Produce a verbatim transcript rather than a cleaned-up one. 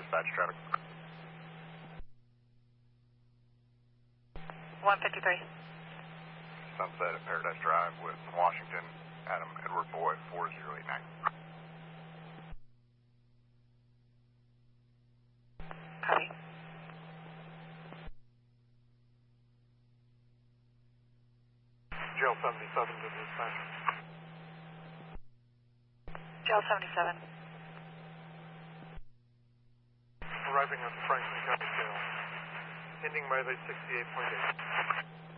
dispatch traffic. one fifty-three. Sunset at Paradise Drive with Washington, Adam Edward Boy, four zero eight nine. Copy. Jail seventy-seven to dispatch. Jail seventy-seven. Arriving at the Franklin County Jail. Ending mileage sixty-eight point eight.